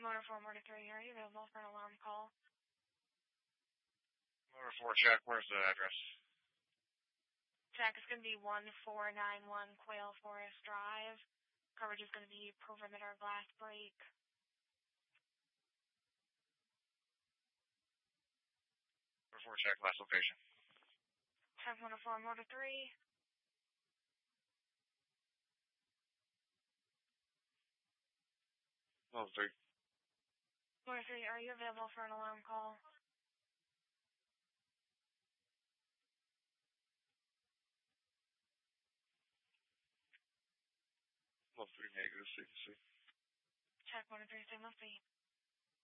Motor 4, Motor 3, are you available for an alarm call? Motor 4, check. Where's the address? Check is going to be 1491 Quail Forest Drive. Coverage is going to be perimeter glass break. Motor 4, check. Last location. Check Motor 4, Motor 3. Motor 3. Motor 3, are you available for an alarm call? Motor 3, negative. See. Check Motor 3, stay must be.